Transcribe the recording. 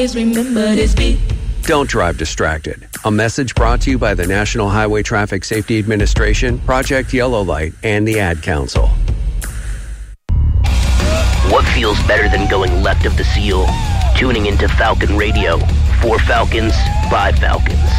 Remember this beat. Don't drive distracted. A message brought to you by the National Highway Traffic Safety Administration, Project Yellow Light, and the Ad Council. What feels better than going left of the seal? Tuning into Falcon Radio. 4 Falcons, 5 Falcons.